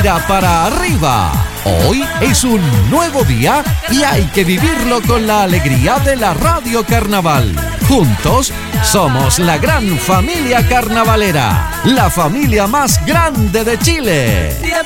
mira para arriba. Hoy es un nuevo día y hay que vivirlo con la alegría de la Radio Carnaval. Juntos somos la gran familia carnavalera, la familia más grande de Chile.